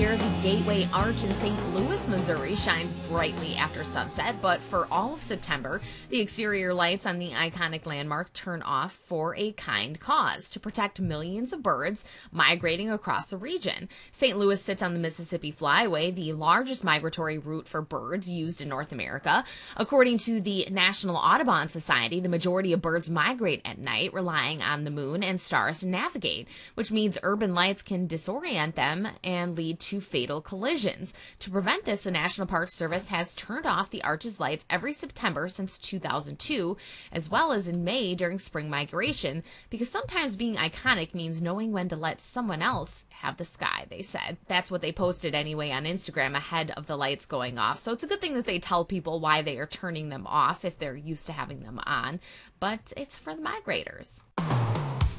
year, the Gateway Arch in St. Louis, Missouri shines brightly after sunset, but for all of September, the exterior lights on the iconic landmark turn off for a kind cause, to protect millions of birds migrating across the region. St. Louis sits on the Mississippi Flyway, the largest migratory route for birds used in North America. According to the National Audubon Society, the majority of birds migrate at night, relying on the moon and stars to navigate, which means urban lights can disorient them and lead to fatal collisions. To prevent this, the National Park Service has turned off the arch's lights every September since 2002, as well as in May during spring migration, because sometimes being iconic means knowing when to let someone else have the sky, they said. That's what they posted anyway on Instagram ahead of the lights going off. So it's a good thing that they tell people why they are turning them off if they're used to having them on, but it's for the migrators.